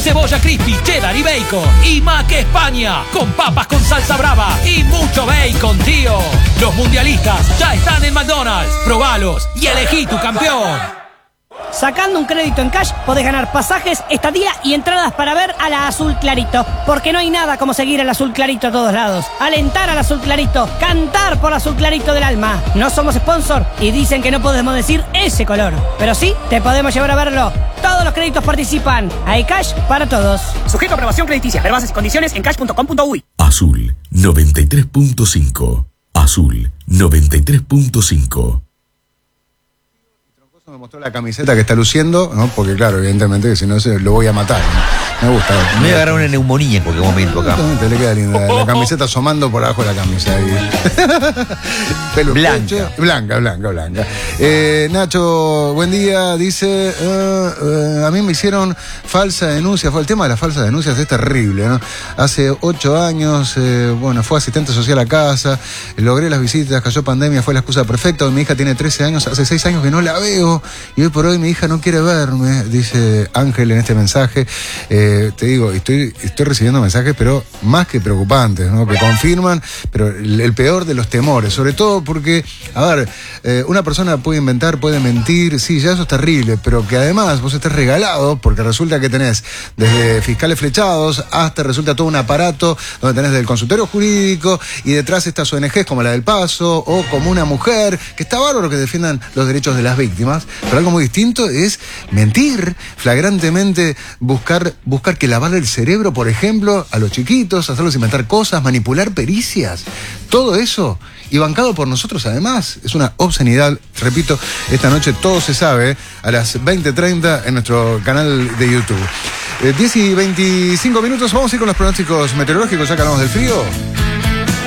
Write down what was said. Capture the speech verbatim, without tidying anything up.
cebolla crispy, cheddar y bacon. Y Mac España, con papas con salsa brava y mucho bacon, tío. Los mundialistas ya están en McDonald's. Probalos y elegí tu campeón. Sacando un crédito en cash podés ganar pasajes, estadía y entradas para ver a la Azul Clarito. Porque no hay nada como seguir al Azul Clarito a todos lados. Alentar al Azul Clarito, cantar por Azul Clarito del alma. No somos sponsor y dicen que no podemos decir ese color. Pero sí, te podemos llevar a verlo. Todos los créditos participan. Hay cash para todos. Sujeto a aprobación crediticia. Ver bases y condiciones en cash punto com punto uy. Azul noventa y tres punto cinco. Azul noventa y tres punto cinco. Me mostró la camiseta que está luciendo, ¿no? Porque claro, evidentemente que si no se lo voy a matar, ¿no? Me gusta. Me voy a agarrar una neumonía en cualquier momento acá. Te le queda linda. La camiseta asomando por abajo de la camisa ahí. Pelo, blanca. Pecho, blanca, blanca, blanca. Eh, Nacho, buen día. Dice, uh, uh, a mí me hicieron falsa denuncia. Fue el tema de las falsas denuncias, es terrible, ¿no? Hace ocho años, eh, bueno, fue asistente social a casa, logré las visitas, cayó pandemia, fue la excusa perfecta. Mi hija tiene trece años, hace seis años que no la veo. Y hoy por hoy mi hija no quiere verme, dice Ángel en este mensaje. Eh, te digo, estoy, estoy recibiendo mensajes, pero más que preocupantes, ¿no? Que confirman, pero el, el peor de los temores, sobre todo porque, a ver, eh, una persona puede inventar, puede mentir, sí, ya eso es terrible, pero que además vos estés regalado, porque resulta que tenés desde fiscales flechados hasta resulta todo un aparato donde tenés del consultorio jurídico y detrás estas O N Ges como la del Paso o como una mujer, que está bárbaro que defiendan los derechos de las víctimas. Pero algo muy distinto es mentir flagrantemente, buscar, buscar que lavarle el cerebro, por ejemplo, a los chiquitos, hacerlos inventar cosas, manipular pericias. Todo eso, y bancado por nosotros además, es una obscenidad. Repito, esta noche todo se sabe a las veinte treinta en nuestro canal de YouTube. Eh, diez y veinticinco minutos, vamos a ir con los pronósticos meteorológicos, ya que hablamos del frío.